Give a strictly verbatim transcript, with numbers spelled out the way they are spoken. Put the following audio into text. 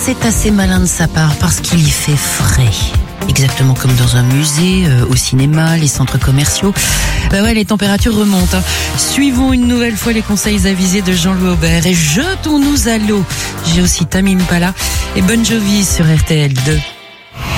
c'est assez malin de sa part parce qu'il y fait frais. Exactement comme dans un musée, euh, au cinéma, les centres commerciaux. Bah ouais, les températures remontent. Hein. Suivons une nouvelle fois les conseils avisés de Jean-Louis Aubert et jetons-nous à l'eau. J'ai aussi Tame Impala et Bon Jovi sur R T L deux.